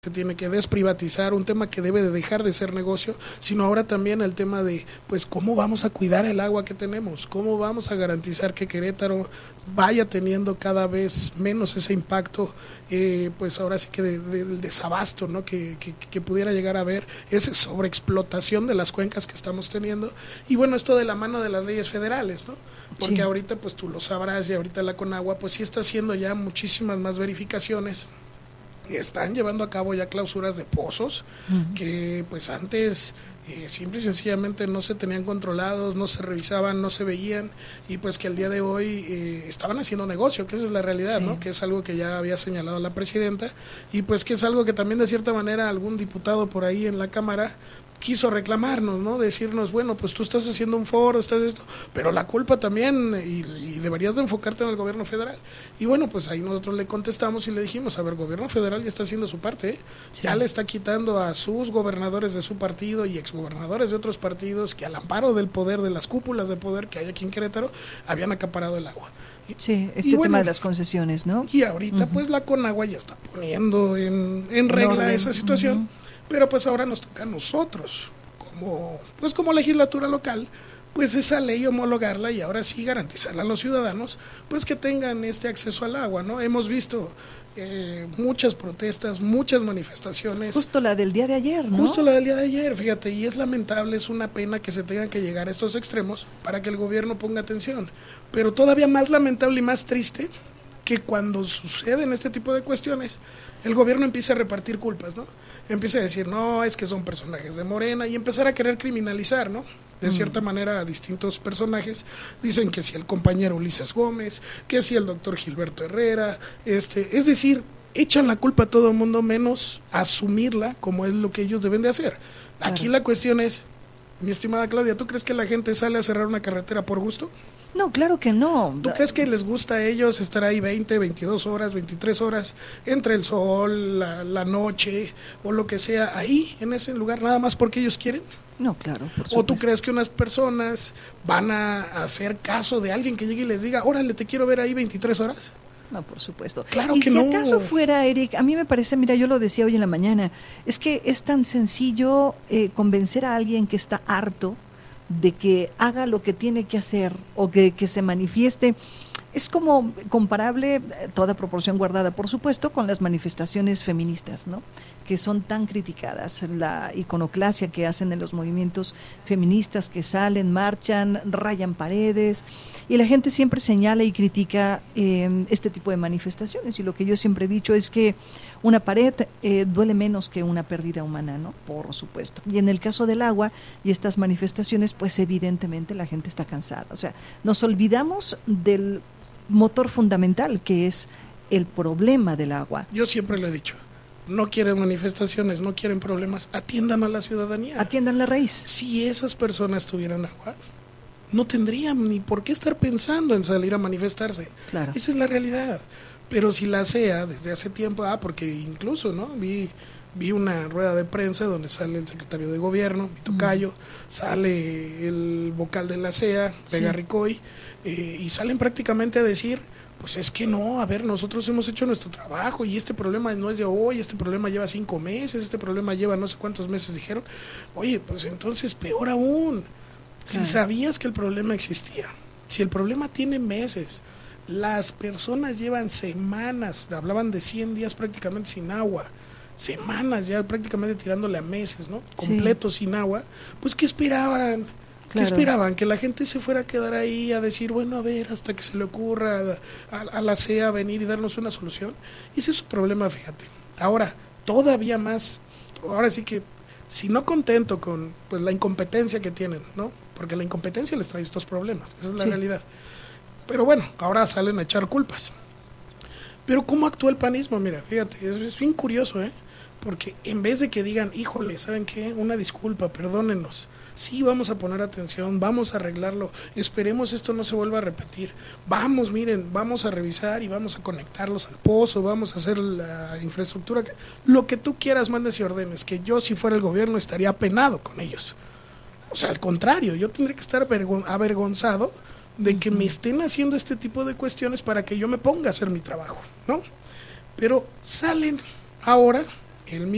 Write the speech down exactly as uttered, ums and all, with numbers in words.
se tiene que desprivatizar, un tema que debe de dejar de ser negocio, sino ahora también el tema de, pues, cómo vamos a cuidar el agua que tenemos, cómo vamos a garantizar que Querétaro vaya teniendo cada vez menos ese impacto, eh, pues ahora sí que de, de, del desabasto, ¿no? Que, que, que pudiera llegar a haber, esa sobreexplotación de las cuencas que estamos teniendo, y bueno, esto de la mano de las leyes federales, ¿no? Porque sí. Ahorita, pues tú lo sabrás, y ahorita la Conagua, pues sí está haciendo ya muchísimas más verificaciones. Están llevando a cabo ya clausuras de pozos uh-huh. que pues antes eh, simple y sencillamente no se tenían controlados, no se revisaban, no se veían, y pues que al día de hoy eh, estaban haciendo negocio, que esa es la realidad, sí. ¿no? Que es algo que ya había señalado la presidenta, y pues que es algo que también de cierta manera algún diputado por ahí en la Cámara quiso reclamarnos, ¿no? Decirnos, bueno, pues tú estás haciendo un foro, estás esto, pero la culpa también, y, y deberías de enfocarte en el gobierno federal. Y bueno, pues ahí nosotros le contestamos y le dijimos, a ver, gobierno federal ya está haciendo su parte, ¿eh? Sí. Ya le está quitando a sus gobernadores de su partido y exgobernadores de otros partidos que al amparo del poder, de las cúpulas de poder que hay aquí en Querétaro, habían acaparado el agua. Sí, este y bueno, tema de las concesiones, ¿no? Y ahorita uh-huh. pues la Conagua ya está poniendo en, en regla no, esa situación. Uh-huh. Pero pues ahora nos toca a nosotros, como pues como legislatura local, pues esa ley homologarla y ahora sí garantizarla a los ciudadanos, pues que tengan este acceso al agua, ¿no? Hemos visto eh, muchas protestas, muchas manifestaciones. Justo la del día de ayer, ¿no? Justo la del día de ayer, fíjate, y es lamentable, es una pena que se tengan que llegar a estos extremos para que el gobierno ponga atención. Pero todavía más lamentable y más triste que cuando suceden este tipo de cuestiones, el gobierno empieza a repartir culpas, ¿no? Empieza a decir, no, es que son personajes de Morena, y empezar a querer criminalizar, ¿no? De mm. cierta manera a distintos personajes. Dicen que si el compañero Ulises Gómez, que si el doctor Gilberto Herrera, este, es decir, echan la culpa a todo el mundo menos asumirla como es lo que ellos deben de hacer. Claro. Aquí la cuestión es, mi estimada Claudia, ¿tú crees que la gente sale a cerrar una carretera por gusto? No, claro que no. ¿Tú crees que les gusta a ellos estar ahí veinte, veintidós horas, veintitrés horas, entre el sol, la, la noche o lo que sea, ahí, en ese lugar, nada más porque ellos quieren? No, claro, por supuesto. ¿O tú crees que unas personas van a hacer caso de alguien que llegue y les diga, órale, te quiero ver ahí veintitrés horas? No, por supuesto. Claro y que si no. acaso fuera, Eric, a mí me parece, mira, yo lo decía hoy en la mañana, es que es tan sencillo eh, convencer a alguien que está harto de que haga lo que tiene que hacer o que, que se manifieste. Es como comparable, toda proporción guardada, por supuesto, con las manifestaciones feministas, ¿no? Que son tan criticadas, la iconoclasia que hacen en los movimientos feministas, que salen, marchan, rayan paredes, y la gente siempre señala y critica eh, este tipo de manifestaciones, y lo que yo siempre he dicho es que una pared eh, duele menos que una pérdida humana, ¿no? Por supuesto. Y en el caso del agua y estas manifestaciones, pues evidentemente la gente está cansada. O sea, nos olvidamos del motor fundamental, que es el problema del agua. Yo siempre lo he dicho, no quieren manifestaciones, no quieren problemas, atiendan a la ciudadanía. Atiendan la raíz. Si esas personas tuvieran agua, no tendrían ni por qué estar pensando en salir a manifestarse. Claro. Esa es la realidad. Pero si la C E A desde hace tiempo, ah, porque incluso, ¿no? Vi vi una rueda de prensa donde sale el secretario de gobierno, mi tocayo, mm. sale el vocal de la C E A, Vega sí. Ricoy, eh, y salen prácticamente a decir, pues es que no, a ver, nosotros hemos hecho nuestro trabajo y este problema no es de hoy, este problema lleva cinco meses, este problema lleva no sé cuántos meses, dijeron. Oye, pues entonces peor aún, si ah. sabías que el problema existía, si el problema tiene meses, las personas llevan semanas, hablaban de cien días prácticamente sin agua, semanas ya prácticamente tirándole a meses, ¿no? Completos sí. sin agua, pues ¿qué esperaban? ¿Qué claro. esperaban? ¿Que la gente se fuera a quedar ahí a decir, bueno, a ver, hasta que se le ocurra a, a, a la C E A venir y darnos una solución? Ese es su problema, fíjate. Ahora, todavía más, ahora sí que, si no contento con pues la incompetencia que tienen, ¿no? Porque la incompetencia les trae estos problemas, esa es la sí. realidad. Pero bueno, ahora salen a echar culpas. Pero ¿cómo actúa el panismo? Mira, fíjate, es, es bien curioso, ¿eh? Porque en vez de que digan, híjole, ¿saben qué? Una disculpa, perdónenos. Sí, vamos a poner atención, vamos a arreglarlo, esperemos esto no se vuelva a repetir. Vamos, miren, vamos a revisar y vamos a conectarlos al pozo, vamos a hacer la infraestructura. Lo que tú quieras, mandes y ordenes, que yo si fuera el gobierno estaría apenado con ellos. O sea, al contrario, yo tendría que estar avergonzado de que me estén haciendo este tipo de cuestiones para que yo me ponga a hacer mi trabajo, ¿no? Pero salen ahora el mismo